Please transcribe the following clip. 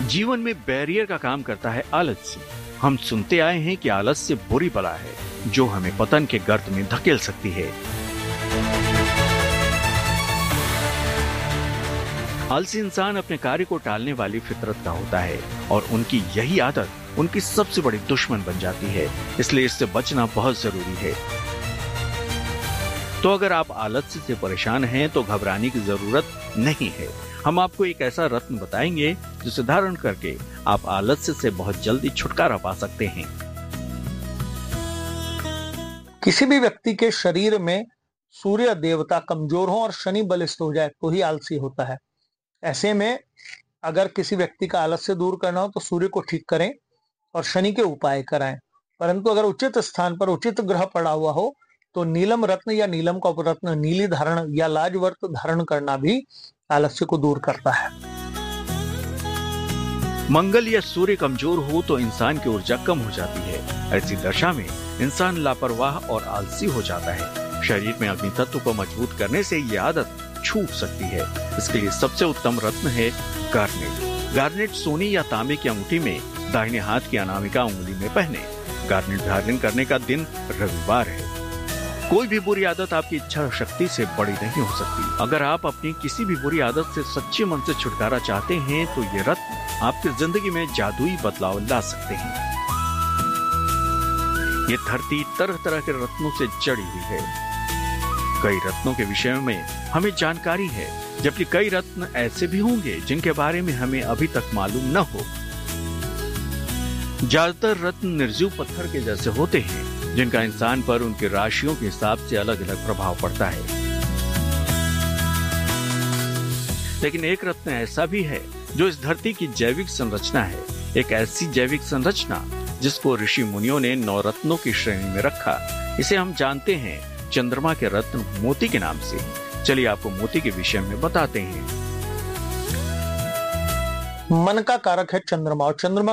जीवन में बैरियर का काम करता है आलस्य। हम सुनते आए हैं कि आलस्य बुरी बला है जो हमें पतन के गर्त में धकेल सकती है। आलसी इंसान अपने कार्य को टालने वाली फितरत का होता है और उनकी यही आदत उनकी सबसे बड़ी दुश्मन बन जाती है, इसलिए इससे बचना बहुत जरूरी है। तो अगर आप आलस्य से परेशान हैं तो घबराने की जरूरत नहीं है। हम आपको एक ऐसा रत्न बताएंगे जिसे धारण करके आप आलस्य से बहुत जल्दी छुटकारा पा सकते हैं। किसी भी व्यक्ति के शरीर में सूर्य देवता कमजोर हो और शनि बलिष्ठ हो जाए तो ही आलसी होता है। ऐसे में अगर किसी व्यक्ति का आलस्य दूर करना हो तो सूर्य को ठीक करें और शनि के उपाय कराएं। परंतु अगर उचित स्थान पर उचित ग्रह पड़ा हुआ हो तो नीलम रत्न या नीलम का उपरत्न नीली धारण या लाजवर्त धारण करना भी आलस्य को दूर करता है। मंगल या सूर्य कमजोर हो तो इंसान की ऊर्जा कम हो जाती है। ऐसी दशा में इंसान लापरवाह और आलसी हो जाता है। शरीर में अग्नि तत्व को मजबूत करने से ये आदत छूट सकती है। इसके लिए सबसे उत्तम रत्न है गार्नेट। गार्नेट सोने या तांबे की अंगूठी में दाहिने हाथ की अनामिका उंगली में पहने। गार्नेट धारण करने का दिन रविवार है। कोई भी बुरी आदत आपकी इच्छा शक्ति से बड़ी नहीं हो सकती। अगर आप अपनी किसी भी बुरी आदत से सच्चे मन से छुटकारा चाहते हैं तो ये रत्न आपकी जिंदगी में जादुई बदलाव ला सकते हैं। ये धरती तरह तरह के रत्नों से जड़ी हुई है। कई रत्नों के विषय में हमें जानकारी है, जबकि कई रत्न ऐसे भी होंगे जिनके बारे में हमें अभी तक मालूम न हो। ज्यादातर रत्न निर्जीव पत्थर के जैसे होते हैं जिनका इंसान पर उनकी राशियों के हिसाब से अलग अलग प्रभाव पड़ता है। लेकिन एक रत्न ऐसा भी है जो इस धरती की जैविक संरचना है। एक ऐसी जैविक संरचना जिसको ऋषि मुनियों ने 9 रत्नों की श्रेणी में रखा। इसे हम जानते हैं चंद्रमा के रत्न मोती के नाम से। चलिए आपको मोती के विषय में बताते हैं। मन का कारक है चंद्रमा और चंद्रमा